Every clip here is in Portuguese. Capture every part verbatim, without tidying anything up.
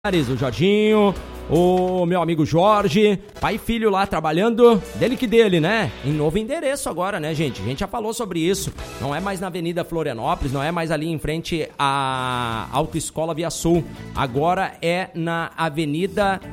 O Jorginho, o meu amigo Jorge, pai e filho lá trabalhando, dele que dele, né? Em novo endereço agora, né, gente? A gente já falou sobre isso. Não é mais na Avenida Florianópolis, não é mais ali em frente à Autoescola Via Sul. Agora é na Avenida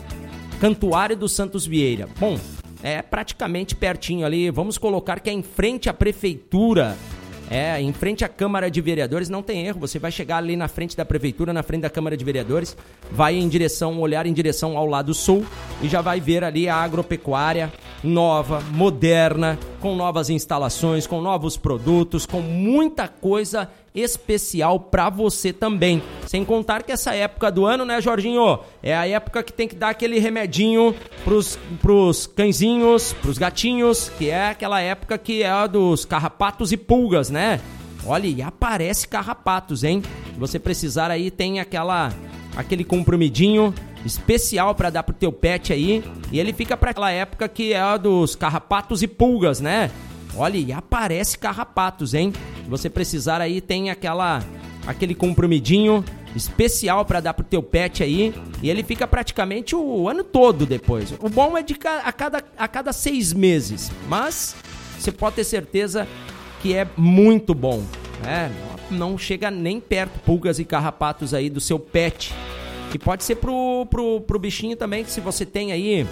Cantuário dos Santos Vieira. Bom, é praticamente pertinho ali. Vamos colocar que é em frente à Prefeitura. É, em frente à Câmara de Vereadores, não tem erro, você vai chegar ali na frente da Prefeitura, na frente da Câmara de Vereadores, vai em direção, olhar em direção ao lado sul e já vai ver ali a agropecuária nova, moderna, com novas instalações, com novos produtos, com muita coisa especial para você também. Sem contar que essa época do ano, né, Jorginho, é a época que tem que dar aquele remedinho pros, pros cãezinhos, pros gatinhos, que é aquela época que é a dos carrapatos e pulgas, né? Olha, e aparece carrapatos, hein? Se você precisar aí, tem aquela, aquele comprimidinho especial para dar pro teu pet aí, e ele fica para aquela época que é a dos carrapatos e pulgas, né? Olha, e aparece carrapatos, hein? Se você precisar aí, tem aquela, aquele comprimidinho especial para dar pro teu pet aí, e ele fica praticamente o ano todo depois. O bom é de a cada, a cada seis meses, mas você pode ter certeza que é muito bom, né? Não chega nem perto pulgas e carrapatos aí do seu pet. E pode ser pro, pro, pro bichinho também, que se você tem aí,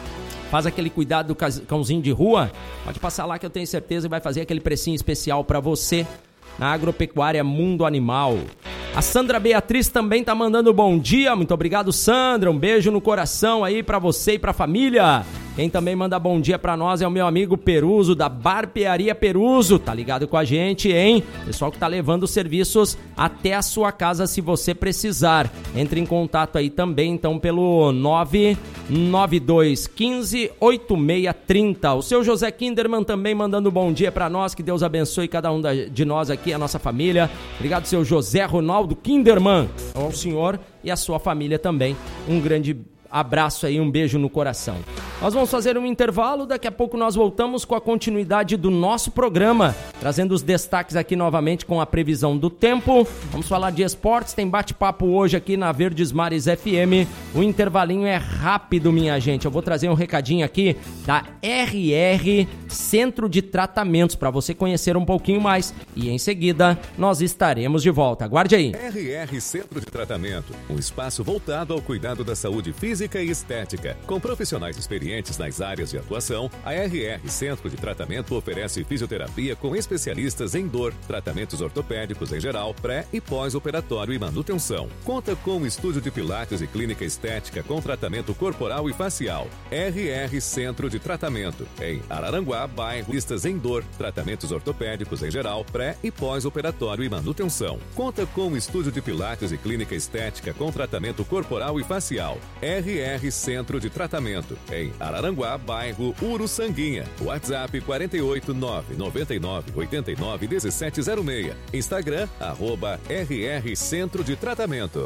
faz aquele cuidado do cãozinho de rua, pode passar lá que eu tenho certeza que vai fazer aquele precinho especial para você na Agropecuária Mundo Animal. A Sandra Beatriz também tá mandando bom dia, muito obrigado, Sandra, um beijo no coração aí pra você e pra família. Quem também manda bom dia pra nós é o meu amigo Peruso, da Barbearia Peruso, tá ligado com a gente, hein? Pessoal que tá levando os serviços até a sua casa se você precisar. Entre em contato aí também, então, pelo nove nove dois um cinco oito seis três zero. O seu José Kinderman também mandando bom dia pra nós, que Deus abençoe cada um de nós aqui, a nossa família. Obrigado, seu José Ronaldo Kinderman, ao senhor e a sua família também. Um grande abraço aí, um beijo no coração. Nós vamos fazer um intervalo, daqui a pouco nós voltamos com a continuidade do nosso programa, trazendo os destaques aqui novamente com a previsão do tempo. Vamos falar de esportes, tem bate-papo hoje aqui na Verdes Mares F M. O intervalinho é rápido, minha gente. Eu vou trazer um recadinho aqui da R R Centro de Tratamentos, para você conhecer um pouquinho mais. E em seguida, nós estaremos de volta. Aguarde aí. R R Centro de Tratamento, um espaço voltado ao cuidado da saúde física e estética. Com profissionais experientes nas áreas de atuação, a R R Centro de Tratamento oferece fisioterapia com especialistas em dor, tratamentos ortopédicos em geral, pré e pós-operatório e manutenção. Conta com um estúdio de pilates e clínica estética com tratamento corporal e facial. R R Centro de Tratamento, em Araranguá, bairro, listas em dor, tratamentos ortopédicos em geral, pré e pós-operatório e manutenção. Conta com um estúdio de pilates e clínica estética com tratamento corporal e facial. R R Centro de Tratamento, em Araranguá, bairro Uruçanguinha. WhatsApp quatro oito nove nove nove oito nove um sete zero seis. Instagram, arroba R R Centro de Tratamento.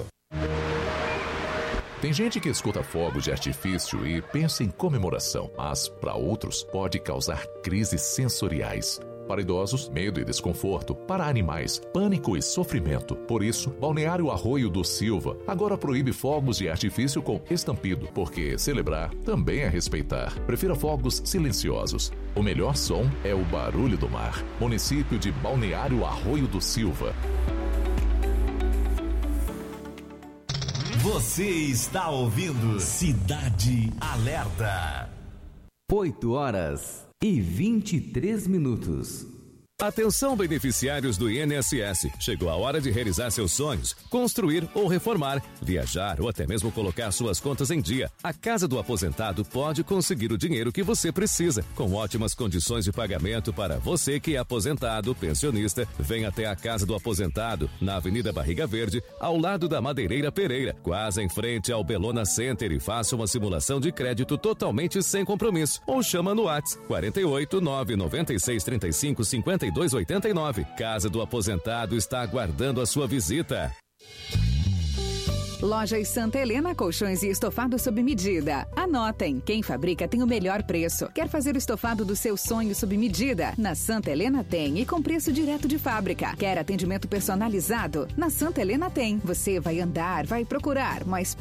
Tem gente que escuta fogos de artifício e pensa em comemoração, mas para outros pode causar crises sensoriais. Para idosos, medo e desconforto. Para animais, pânico e sofrimento. Por isso, Balneário Arroio do Silva agora proíbe fogos de artifício com estampido, porque celebrar também é respeitar. Prefira fogos silenciosos. O melhor som é o barulho do mar. Município de Balneário Arroio do Silva. Você está ouvindo Cidade Alerta. oito horas e vinte e três minutos. Atenção, beneficiários do I N S S. Chegou a hora de realizar seus sonhos, construir ou reformar, viajar ou até mesmo colocar suas contas em dia. A Casa do Aposentado pode conseguir o dinheiro que você precisa, com ótimas condições de pagamento para você que é aposentado, pensionista. Venha até a Casa do Aposentado, na Avenida Barriga Verde, ao lado da Madeireira Pereira, quase em frente ao Belona Center, e faça uma simulação de crédito totalmente sem compromisso. Ou chama no WhatsApp quatro oito nove nove seis três cinco cinco dois oito nove. Casa do Aposentado está aguardando a sua visita. Lojas Santa Helena Colchões e Estofados sob medida. Anotem, quem fabrica tem o melhor preço. Quer fazer o estofado do seu sonho sob medida? Na Santa Helena tem, e com preço direto de fábrica. Quer atendimento personalizado? Na Santa Helena tem. Você vai andar, vai procurar, mas